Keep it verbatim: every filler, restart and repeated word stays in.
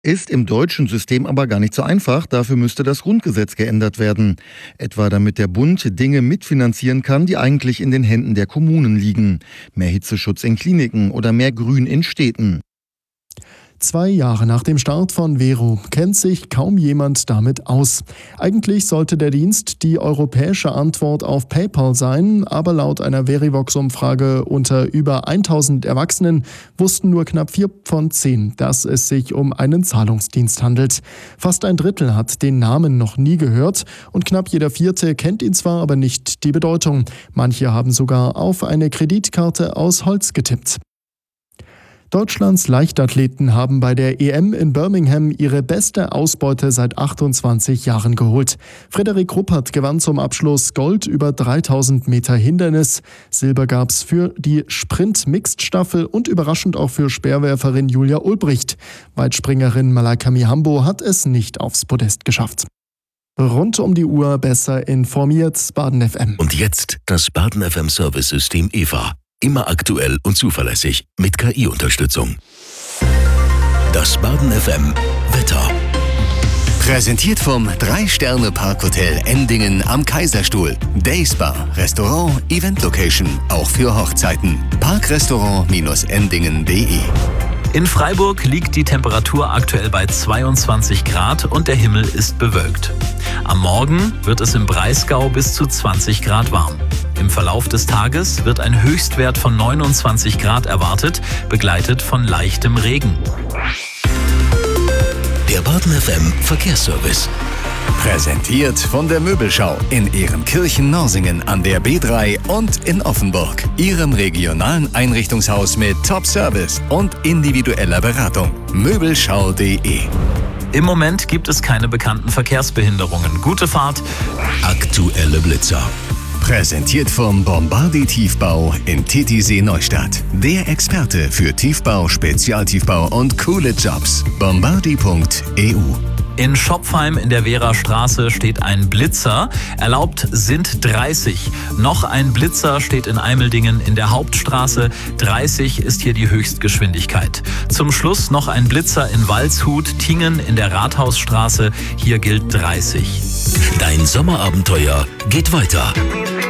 Ist im deutschen System aber gar nicht so einfach. Dafür müsste das Grundgesetz geändert werden. Etwa damit der Bund Dinge mitfinanzieren kann, die eigentlich in den Händen der Kommunen liegen. Mehr Hitzeschutz in Kliniken oder mehr Grün in Städten. Zwei Jahre nach dem Start von Vero kennt sich kaum jemand damit aus. Eigentlich sollte der Dienst die europäische Antwort auf PayPal sein, aber laut einer Verivox-Umfrage unter über tausend Erwachsenen wussten nur knapp vier von zehn, dass es sich um einen Zahlungsdienst handelt. Fast ein Drittel hat den Namen noch nie gehört und knapp jeder Vierte kennt ihn zwar, aber nicht die Bedeutung. Manche haben sogar auf eine Kreditkarte aus Holz getippt. Deutschlands Leichtathleten haben bei der E M in Birmingham ihre beste Ausbeute seit achtundzwanzig Jahren geholt. Frederik Ruppert gewann zum Abschluss Gold über dreitausend Meter Hindernis. Silber gab's für die Sprint-Mixed-Staffel und überraschend auch für Speerwerferin Julia Ulbricht. Weitspringerin Malaika Mihambo hat es nicht aufs Podest geschafft. Rund um die Uhr besser informiert, Baden F M. Und jetzt das Baden F M Service-System E V A. Immer aktuell und zuverlässig mit K I-Unterstützung. Das Baden F M Wetter. Präsentiert vom drei Sterne Parkhotel Endingen am Kaiserstuhl. Dayspa, Restaurant, Event Location, auch für Hochzeiten. Parkrestaurant Endingen punkt de. In Freiburg liegt die Temperatur aktuell bei zweiundzwanzig Grad und der Himmel ist bewölkt. Am Morgen wird es im Breisgau bis zu zwanzig Grad warm. Im Verlauf des Tages wird ein Höchstwert von neunundzwanzig Grad erwartet, begleitet von leichtem Regen. Der Baden F M Verkehrsservice. Präsentiert von der Möbelschau in Ehrenkirchen-Norsingen an der B drei und in Offenburg. Ihrem regionalen Einrichtungshaus mit Top-Service und individueller Beratung. Möbelschau punkt de. Im Moment gibt es keine bekannten Verkehrsbehinderungen. Gute Fahrt. Aktuelle Blitzer. Präsentiert vom Bombardi Tiefbau in Titisee Neustadt. Der Experte für Tiefbau, Spezialtiefbau und coole Jobs. Bombardi punkt e u. In Schopfheim in der Wehrastraße steht ein Blitzer. Erlaubt sind dreißig. Noch ein Blitzer steht in Eimeldingen in der Hauptstraße. dreißig ist hier die Höchstgeschwindigkeit. Zum Schluss noch ein Blitzer in Waldshut, Tingen in der Rathausstraße. Hier gilt dreißig. Dein Sommerabenteuer geht weiter.